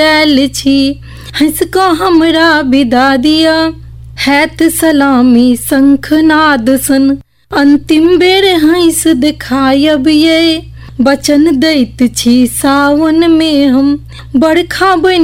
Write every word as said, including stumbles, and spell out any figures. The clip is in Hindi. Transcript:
आयल छी, हंस कऽ हमरा विदा दिया, हैत सलामी शंखनाद सन, अंतिम बेर हंस देखायब ये, वचन दैत छी सावन में हम बरखा बनि